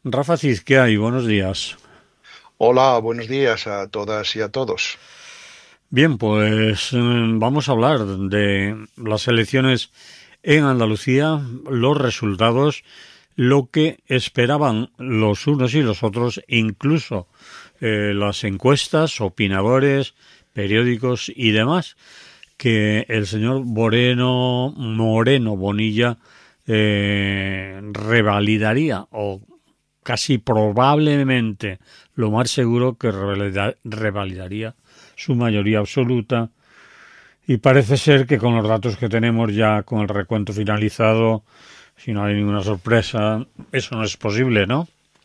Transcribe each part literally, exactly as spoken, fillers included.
Rafa Cid, ¿qué hay? Buenos días. Hola, buenos días a todas y a todos. Bien, pues mm, vamos a hablar de las elecciones en Andalucía, los resultados, lo que esperaban los unos y los otros, incluso eh, las encuestas, opinadores, periódicos y demás, que el señor Moreno, Moreno Bonilla eh, revalidaría o casi probablemente lo más seguro que revalida- revalidaría su mayoría absoluta y parece ser que con los datos que tenemos ya con el recuento finalizado, si no hay ninguna sorpresa, eso no es posible, ¿no?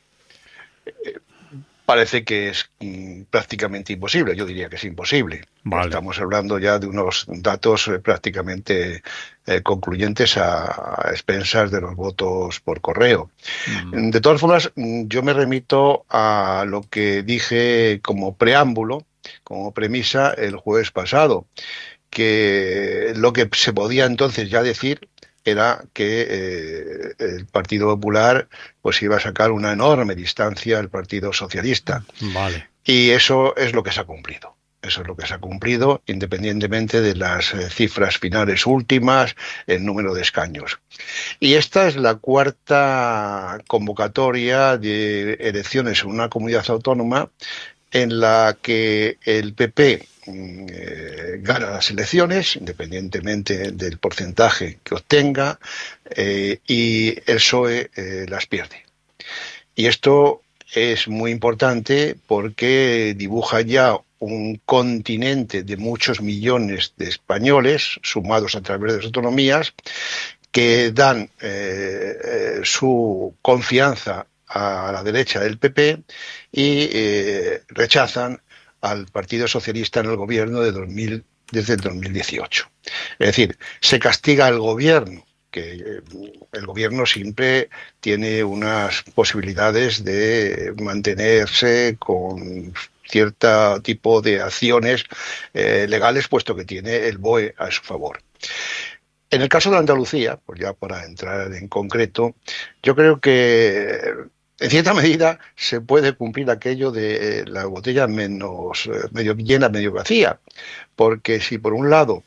Parece que es mm, prácticamente imposible, yo diría que es imposible. Vale. Estamos hablando ya de unos datos eh, prácticamente eh, concluyentes a, a expensas de los votos por correo. Mm, De todas formas, mm, yo me remito a lo que dije como preámbulo, como premisa el jueves pasado, que lo que se podía entonces ya decir era que eh, el Partido Popular pues iba a sacar una enorme distancia al Partido Socialista. vale. Y eso es lo que se ha cumplido. Eso es lo que se ha cumplido, independientemente de las eh, cifras finales últimas, el número de escaños. Y esta es la cuarta convocatoria de elecciones en una comunidad autónoma en la que el P P mm, eh, gana las elecciones, independientemente del porcentaje que obtenga, eh, y el P S O E eh, las pierde. Y esto es muy importante porque dibuja ya un continente de muchos millones de españoles, sumados a través de las autonomías, que dan eh, eh, su confianza a la derecha del P P y eh, rechazan al Partido Socialista en el gobierno de dos mil, desde el dos mil dieciocho. Es decir, se castiga al gobierno, que eh, el gobierno siempre tiene unas posibilidades de mantenerse con cierto tipo de acciones eh, legales, puesto que tiene el B O E a su favor. En el caso de Andalucía, pues ya para entrar en concreto, yo creo que en cierta medida se puede cumplir aquello de la botella menos eh, medio llena, medio vacía, porque si por un lado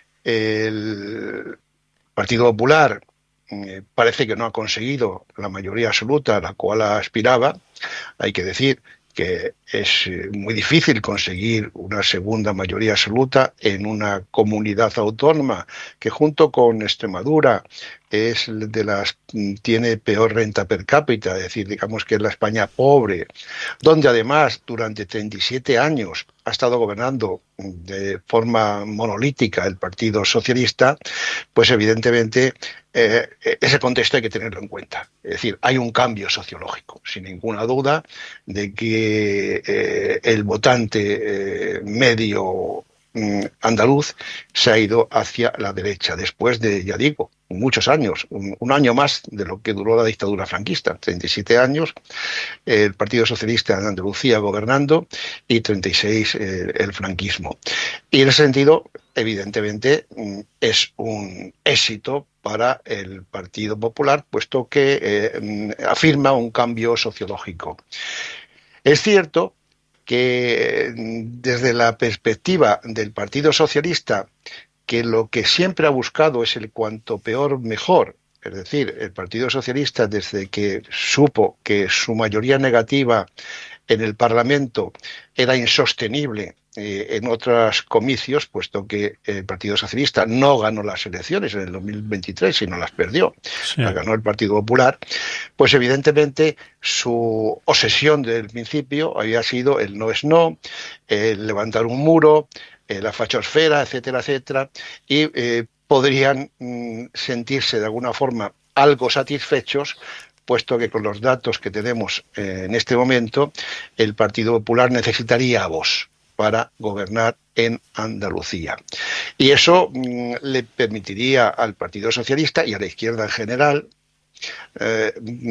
el Partido Popular eh, parece que no ha conseguido la mayoría absoluta a la cual aspiraba, hay que decir que es eh, muy difícil conseguir una segunda mayoría absoluta en una comunidad autónoma que junto con Extremadura es de las tiene peor renta per cápita, es decir, digamos que es la España pobre, donde además durante treinta y siete años ha estado gobernando de forma monolítica el Partido Socialista, pues evidentemente eh, ese contexto hay que tenerlo en cuenta. Es decir, hay un cambio sociológico, sin ninguna duda, de que eh, el votante eh, medio mm, andaluz se ha ido hacia la derecha, después de, ya digo, muchos años, un, un año más de lo que duró la dictadura franquista, treinta y siete años, el Partido Socialista en Andalucía gobernando y treinta y seis eh, el franquismo. Y en ese sentido, evidentemente, mm, es un éxito para el Partido Popular, puesto que eh, mm, afirma un cambio sociológico. Es cierto que mm, desde la perspectiva del Partido Socialista, que lo que siempre ha buscado es el cuanto peor mejor, es decir, el Partido Socialista desde que supo que su mayoría negativa en el Parlamento era insostenible eh, en otros comicios, puesto que el Partido Socialista no ganó las elecciones en el dos mil veintitrés, sino las perdió, Sí. las ganó el Partido Popular, pues evidentemente su obsesión del principio había sido el no es no, el levantar un muro, eh, la fachosfera, etcétera, etcétera, y eh, podrían mm, sentirse de alguna forma algo satisfechos, puesto que con los datos que tenemos eh, en este momento, el Partido Popular necesitaría a Vox para gobernar en Andalucía. Y eso mmm, le permitiría al Partido Socialista y a la izquierda en general eh,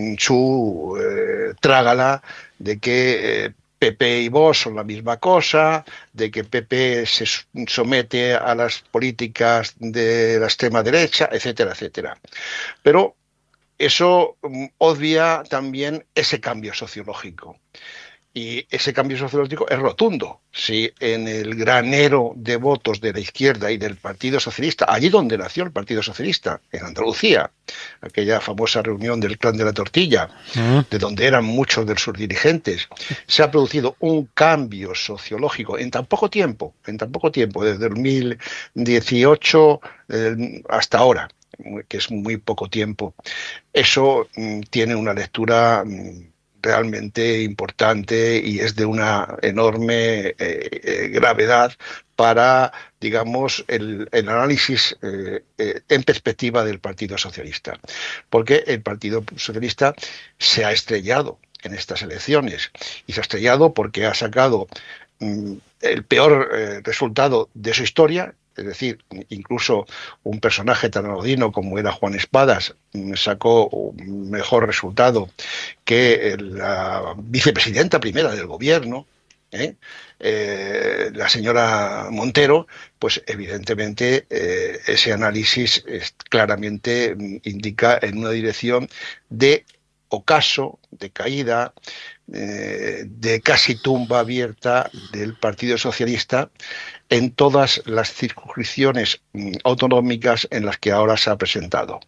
su eh, trágala de que eh, P P y Vox son la misma cosa, de que P P se somete a las políticas de la extrema derecha, etcétera, etcétera. Pero eso mm, obvia también ese cambio sociológico. Y ese cambio sociológico es rotundo. Si en el granero de votos de la izquierda y del Partido Socialista, allí donde nació el Partido Socialista, en Andalucía, aquella famosa reunión del Clan de la Tortilla, ¿Mm? de donde eran muchos de sus dirigentes, se ha producido un cambio sociológico en tan poco tiempo, en tan poco tiempo, desde el dos mil dieciocho eh, hasta ahora, que es muy poco tiempo. Eso mm, tiene una lectura mm, realmente importante y es de una enorme eh, eh, gravedad para, digamos, el, el análisis eh, eh, en perspectiva del Partido Socialista. Porque el Partido Socialista se ha estrellado en estas elecciones y se ha estrellado porque ha sacado mm, el peor eh, resultado de su historia. Es decir, incluso un personaje tan anodino como era Juan Espadas sacó un mejor resultado que la vicepresidenta primera del gobierno, ¿eh? Eh, la señora Montero, pues evidentemente eh, ese análisis es, claramente indica en una dirección de ocaso, de caída, eh, de casi tumba abierta del Partido Socialista en todas las circunscripciones mm, autonómicas en las que ahora se ha presentado.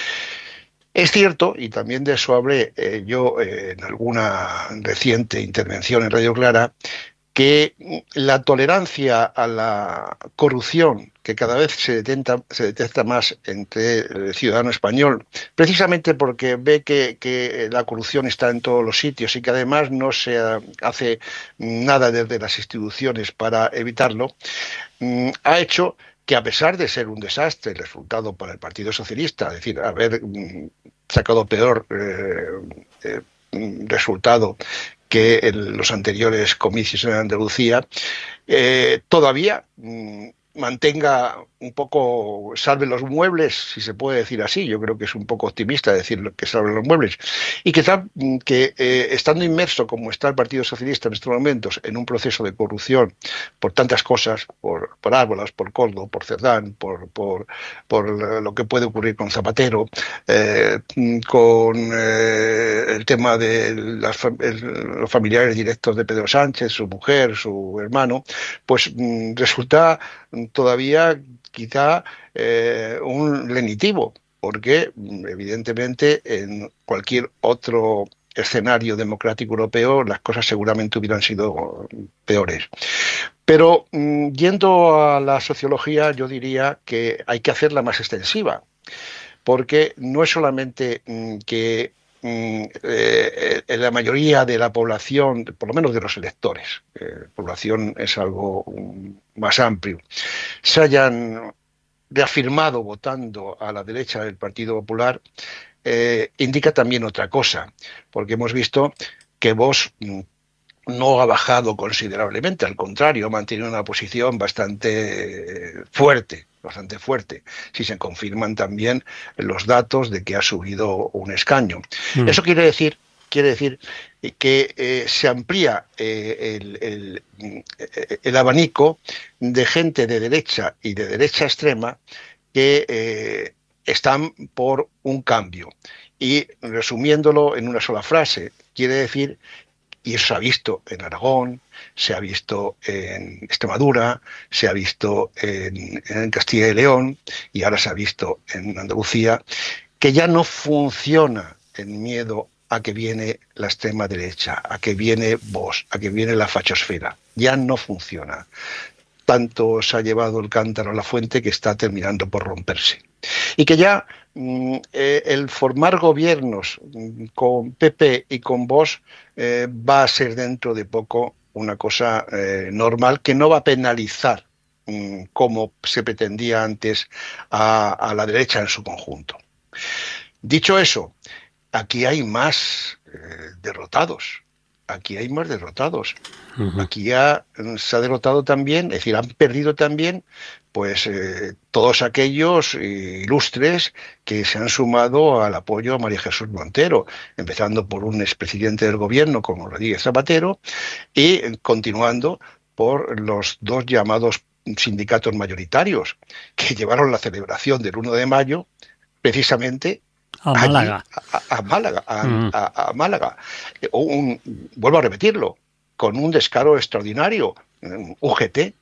Es cierto, y también de eso hablé eh, yo eh, en alguna reciente intervención en Radio Clara, que la tolerancia a la corrupción que cada vez se detecta, se detecta más entre el ciudadano español, precisamente porque ve que, que la corrupción está en todos los sitios y que además no se hace nada desde las instituciones para evitarlo, ha hecho que, a pesar de ser un desastre el resultado para el Partido Socialista, es decir, haber sacado peor eh, eh, resultado que en los anteriores comicios en Andalucía, eh, todavía mmm, mantenga un poco, salve los muebles, si se puede decir así. Yo creo que es un poco optimista decir que salve los muebles. Y que, que eh, estando inmerso, como está el Partido Socialista en estos momentos, en un proceso de corrupción por tantas cosas, por, por Árbolas, por Coldo, por Cerdán, por, por, por lo que puede ocurrir con Zapatero, eh, con eh, el tema de las, el, los familiares directos de Pedro Sánchez, su mujer, su hermano, pues mm, resulta todavía quizá eh, un lenitivo, porque evidentemente en cualquier otro escenario democrático europeo las cosas seguramente hubieran sido peores. Pero mm, yendo a la sociología, yo diría que hay que hacerla más extensiva, porque no es solamente mm, que Eh, eh, la mayoría de la población, por lo menos de los electores, eh, población es algo um, más amplio, se hayan reafirmado votando a la derecha del Partido Popular, eh, indica también otra cosa, porque hemos visto que Vox mm, no ha bajado considerablemente, al contrario, ha mantenido una posición bastante fuerte, bastante fuerte, si se confirman también los datos de que ha subido un escaño. Mm. Eso quiere decir, quiere decir que eh, se amplía eh, el, el, el abanico de gente de derecha y de derecha extrema que eh, están por un cambio. Y resumiéndolo en una sola frase, quiere decir, y eso se ha visto en Aragón, se ha visto en Extremadura, se ha visto en, en Castilla y León y ahora se ha visto en Andalucía, que ya no funciona el miedo a que viene la extrema derecha, a que viene Vox, a que viene la fachosfera. Ya no funciona. Tanto se ha llevado el cántaro a la fuente que está terminando por romperse. Y que ya mm, eh, el formar gobiernos mm, con P P y con Vox eh, va a ser dentro de poco una cosa eh, normal, que no va a penalizar mm, como se pretendía antes a, a la derecha en su conjunto. Dicho eso, aquí hay más eh, derrotados. Aquí hay más derrotados. Uh-huh. Aquí ya se ha derrotado también, es decir, han perdido también pues eh, todos aquellos eh, ilustres que se han sumado al apoyo a María Jesús Montero, empezando por un expresidente del gobierno como Rodríguez Zapatero y eh, continuando por los dos llamados sindicatos mayoritarios que llevaron la celebración del uno de mayo precisamente A Málaga. Allí, a, a Málaga, a, Mm. a, a Málaga. Un, vuelvo a repetirlo, con un descaro extraordinario, U G T,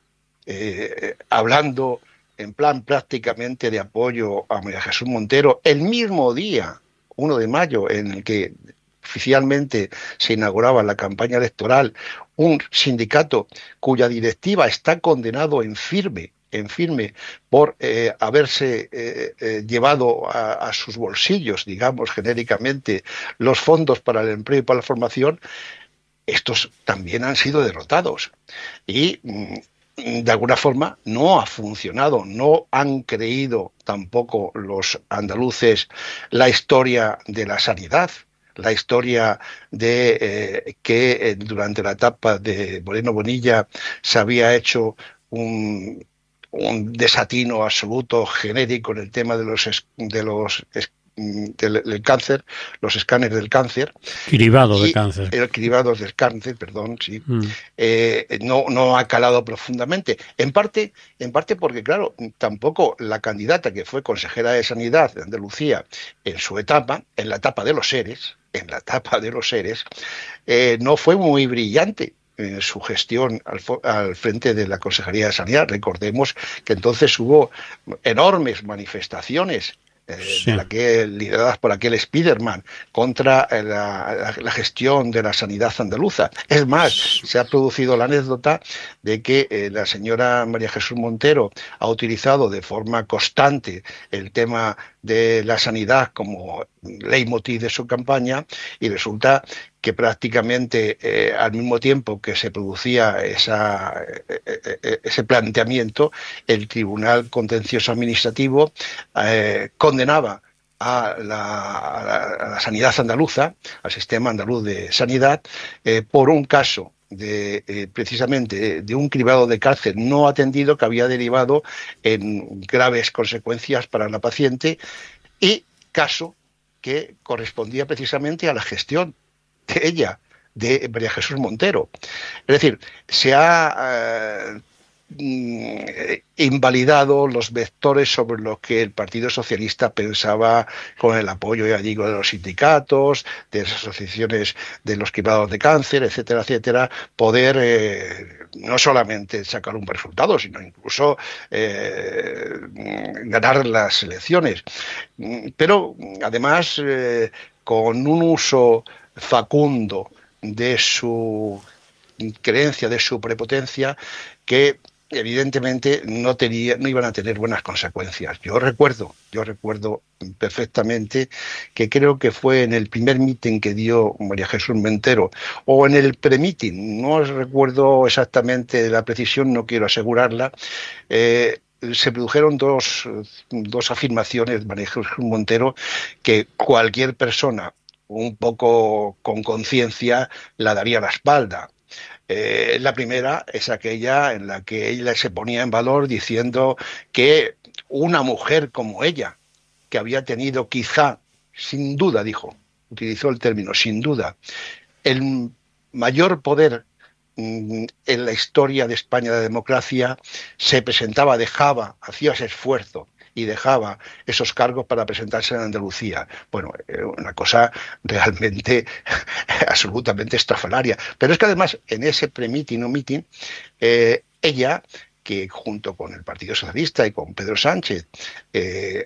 eh, hablando en plan prácticamente de apoyo a María Jesús Montero, el mismo día, uno de mayo, en el que oficialmente se inauguraba la campaña electoral, un sindicato cuya directiva está condenado en firme en firme por eh, haberse eh, eh, llevado a, a sus bolsillos, digamos genéricamente, los fondos para el empleo y para la formación, estos también han sido derrotados. Y mm, de alguna forma no ha funcionado, no han creído tampoco los andaluces la historia de la sanidad, la historia de eh, que eh, durante la etapa de Moreno Bonilla se había hecho un, un desatino absoluto genérico en el tema de los de los del, del cáncer, los escáneres del cáncer. Cribado de cáncer. El cribado del cáncer, perdón, sí. Mm. Eh, no, no ha calado profundamente. En parte, en parte porque, claro, tampoco la candidata que fue consejera de Sanidad de Andalucía en su etapa, en la etapa de los seres, en la etapa de los seres, eh, no fue muy brillante en su gestión al, al frente de la Consejería de Sanidad. Recordemos que entonces hubo enormes manifestaciones Eh, sí. de la que, lideradas por aquel Spiderman contra la, la, la gestión de la sanidad andaluza. Es más, se ha producido la anécdota de que eh, la señora María Jesús Montero ha utilizado de forma constante el tema de la sanidad como leitmotiv de su campaña, y resulta que prácticamente eh, al mismo tiempo que se producía esa, eh, ese planteamiento, el Tribunal Contencioso Administrativo eh, condenaba a la, a, la, a la sanidad andaluza, al sistema andaluz de sanidad, eh, por un caso de eh, precisamente de un cribado de cáncer no atendido que había derivado en graves consecuencias para la paciente, y caso que correspondía precisamente a la gestión de ella, de María Jesús Montero. Es decir, se ha eh, invalidado los vectores sobre los que el Partido Socialista pensaba, con el apoyo, ya digo, de los sindicatos, de las asociaciones de los cribados de cáncer, etcétera, etcétera, poder eh, no solamente sacar un resultado, sino incluso eh, ganar las elecciones. Pero además, eh, con un uso facundo de su creencia, de su prepotencia, que evidentemente no tenía, no iban a tener buenas consecuencias. Yo recuerdo, yo recuerdo perfectamente que creo que fue en el primer mitin que dio María Jesús Montero, o en el premitin, no recuerdo exactamente la precisión, no quiero asegurarla, eh, se produjeron dos, dos afirmaciones de María Jesús Montero que cualquier persona un poco con conciencia la daría la espalda. Eh, la primera es aquella en la que ella se ponía en valor diciendo que una mujer como ella, que había tenido quizá, sin duda, dijo, utilizó el término, sin duda, el mayor poder mm, en la historia de España de la democracia, se presentaba, dejaba, hacía ese esfuerzo y dejaba esos cargos para presentarse en Andalucía. Bueno, una cosa realmente absolutamente estrafalaria. Pero es que además en ese pre-meeting o meeting, eh, ella, que junto con el Partido Socialista y con Pedro Sánchez eh,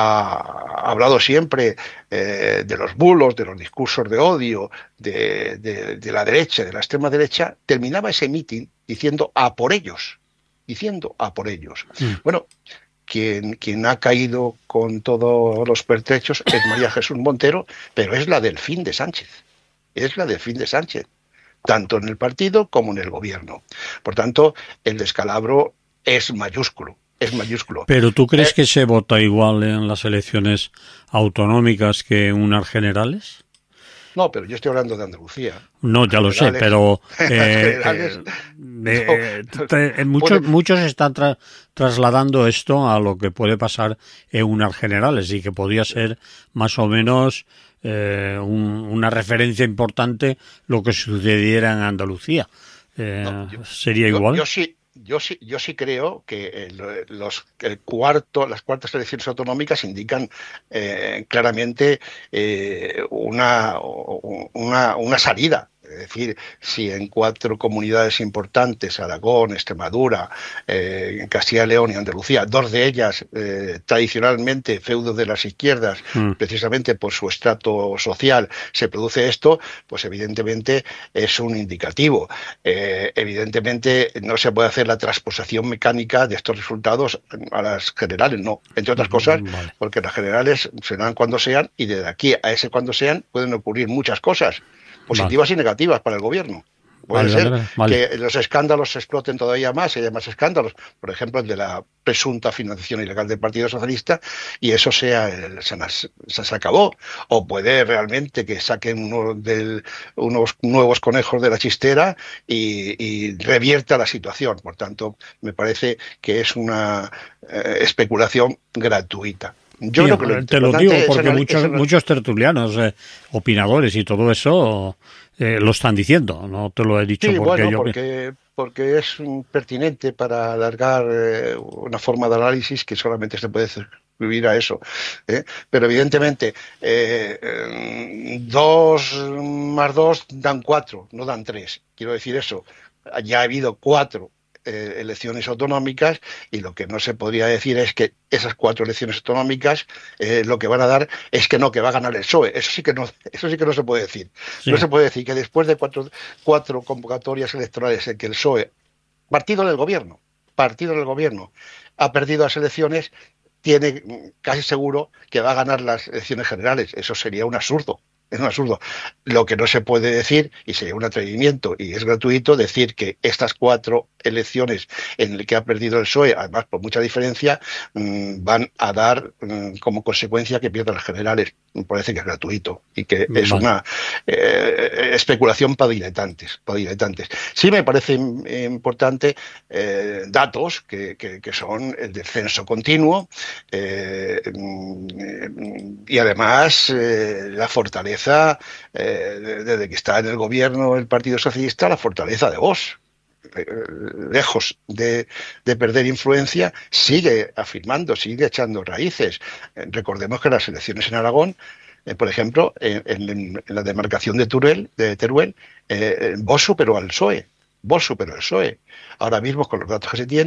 ha hablado siempre eh, de los bulos, de los discursos de odio, de, de, de la derecha, de la extrema derecha, terminaba ese meeting diciendo a por ellos, diciendo a por ellos. Mm. Bueno, Quien, quien ha caído con todos los pertrechos es María Jesús Montero, pero es la del fin de Sánchez, es la del fin de Sánchez, tanto en el partido como en el gobierno. Por tanto, el descalabro es mayúsculo, es mayúsculo. ¿Pero tú crees eh, que se vota igual en las elecciones autonómicas que en unas generales? No, pero yo estoy hablando de Andalucía. No, ya lo sé, pero eh, eh, eh, no, muchos, puede... muchos están tra trasladando esto a lo que puede pasar en unas generales y que podría ser más o menos eh, un, una referencia importante lo que sucediera en Andalucía. Eh, no, yo, ¿Sería yo, igual? Yo sí, Yo sí, yo sí creo que el, los, el cuarto, las cuartas elecciones autonómicas indican eh, claramente eh, una, una, una salida. Es decir, si en cuatro comunidades importantes, Aragón, Extremadura, eh, Castilla y León y Andalucía, dos de ellas eh, tradicionalmente feudos de las izquierdas, Mm, precisamente por su estrato social, se produce esto, pues evidentemente es un indicativo. Eh, evidentemente no se puede hacer la transposición mecánica de estos resultados a las generales, no. Entre otras cosas, vale, porque las generales serán cuando sean y desde aquí a ese cuando sean pueden ocurrir muchas cosas, vale, positivas y negativas para el gobierno. Puede vale, vale, ser vale, vale. que los escándalos se exploten todavía más, haya más escándalos, por ejemplo, el de la presunta financiación ilegal del Partido Socialista, y eso sea el, se, nas- se acabó. O puede realmente que saquen uno del, unos nuevos conejos de la chistera y, y revierta la situación. Por tanto, me parece que es una eh, especulación gratuita. Yo Sí, creo que lo te lo digo importante es, porque anali- es muchos muchos tertulianos, eh, opinadores y todo eso eh, lo están diciendo. No te lo he dicho Sí, porque bueno, yo... pi- porque, porque es mm, pertinente para alargar eh, una forma de análisis que solamente se puede escribir a eso. ¿eh? Pero evidentemente, eh, eh, dos más dos dan cuatro, no dan tres. Quiero decir eso. Ya ha habido cuatro eh, elecciones autonómicas y lo que no se podría decir es que esas cuatro elecciones autonómicas eh, lo que van a dar es que no, que va a ganar el P S O E. Eso sí que no, eso sí que no se puede decir. No Sí, se puede decir que después de cuatro cuatro convocatorias electorales en que el P S O E, partido del gobierno, partido del gobierno, ha perdido las elecciones, tiene casi seguro que va a ganar las elecciones generales. Eso sería un absurdo. Es un absurdo. Lo que no se puede decir, y sería un atrevimiento y es gratuito, decir que estas cuatro elecciones en las que ha perdido el P S O E, además por mucha diferencia, mmm, van a dar mmm, como consecuencia que pierdan las generales. Me parece que es gratuito y que es vale. una eh, especulación para diletantes, para diletantes. Sí me parece importante eh, datos que, que, que son el descenso continuo eh, y además eh, la fortaleza, eh, desde que está en el gobierno el Partido Socialista, la fortaleza de Vox. Lejos de, de, perder influencia, sigue afirmando, sigue echando raíces. Recordemos que las elecciones en Aragón, eh, por ejemplo, en, en, en la demarcación de Teruel, de Teruel eh, Vox superó al P S O E. Vox superó al P S O E. Ahora mismo, con los datos que se tienen,